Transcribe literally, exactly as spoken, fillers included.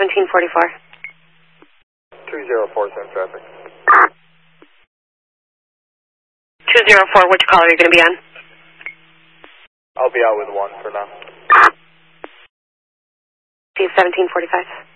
seventeen forty-four. two zero four, same traffic. two zero four, which call are you going to be on? I'll be out with one for now. See you seventeen forty-five.